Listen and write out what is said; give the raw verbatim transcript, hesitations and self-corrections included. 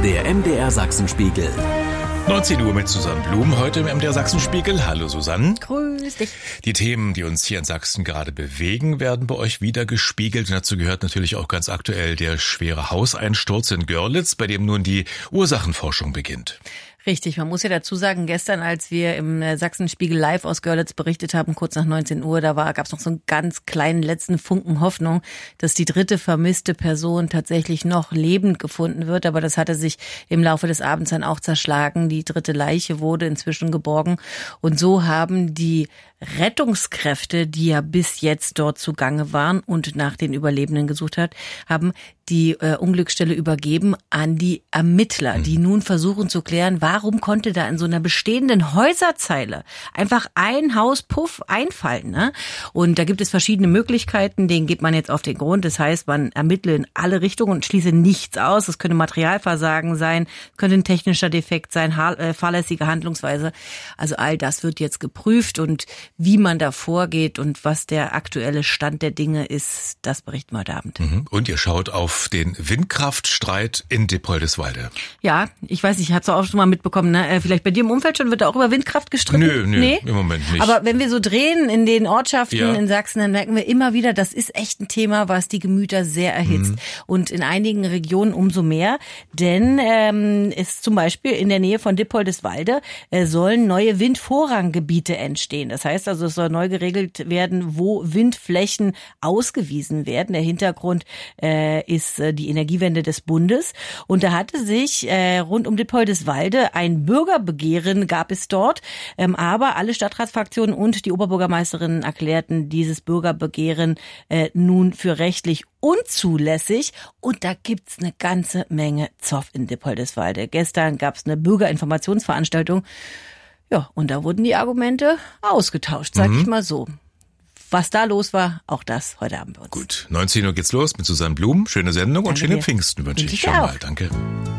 Der M D R Sachsenspiegel. neunzehn Uhr mit Susanne Blum, heute im M D R Sachsenspiegel. Hallo Susanne. Grüß dich. Die Themen, die uns hier in Sachsen gerade bewegen, werden bei euch wieder gespiegelt. Und dazu gehört natürlich auch ganz aktuell der schwere Hauseinsturz in Görlitz, bei dem nun die Ursachenforschung beginnt. Richtig, man muss ja dazu sagen, gestern, als wir im Sachsenspiegel live aus Görlitz berichtet haben, kurz nach neunzehn Uhr, da war, gab es noch so einen ganz kleinen letzten Funken Hoffnung, dass die dritte vermisste Person tatsächlich noch lebend gefunden wird. Aber das hatte sich im Laufe des Abends dann auch zerschlagen. Die dritte Leiche wurde inzwischen geborgen. Und so haben die Rettungskräfte, die ja bis jetzt dort zugange waren und nach den Überlebenden gesucht hat, haben die äh, Unglücksstelle übergeben an die Ermittler, die nun versuchen zu klären, warum konnte da in so einer bestehenden Häuserzeile einfach ein Haus puff einfallen, ne? Und da gibt es verschiedene Möglichkeiten, denen geht man jetzt auf den Grund. Das heißt, man ermittle in alle Richtungen und schließe nichts aus. Es könnte Materialversagen sein, könnte ein technischer Defekt sein, ha- äh, fahrlässige Handlungsweise. Also all das wird jetzt geprüft und wie man da vorgeht und was der aktuelle Stand der Dinge ist, das berichten wir heute Abend. Und ihr schaut auf den Windkraftstreit in Dippoldiswalde. Ja, ich weiß nicht, hast du auch schon mal mitbekommen, ne? Vielleicht bei dir im Umfeld schon, wird da auch über Windkraft gestritten? Nö, nö, nee? im Moment nicht. Aber wenn wir so drehen in den Ortschaften Ja. in Sachsen, dann merken wir immer wieder, das ist echt ein Thema, was die Gemüter sehr erhitzt. Mhm. Und in einigen Regionen umso mehr, denn ähm, ist zum Beispiel in der Nähe von Dippoldiswalde äh, sollen neue Windvorranggebiete entstehen. Das heißt also, es soll neu geregelt werden, wo Windflächen ausgewiesen werden. Der Hintergrund äh, ist die Energiewende des Bundes. Und da hatte sich äh, rund um Dippoldiswalde ein Bürgerbegehren, gab es dort. Ähm, aber alle Stadtratsfraktionen und die Oberbürgermeisterin erklärten dieses Bürgerbegehren äh, nun für rechtlich unzulässig. Und da gibt's eine ganze Menge Zoff in Dippoldiswalde. Gestern gab's eine Bürgerinformationsveranstaltung. Ja, und da wurden die Argumente ausgetauscht, sag mhm. ich mal so. Was da los war, auch das heute Abend bei uns. Gut, neunzehn Uhr geht's los mit Susanne Blum. Schöne Sendung. Danke und schöne dir. Pfingsten wünsche ich, ich schon auch. mal. Danke.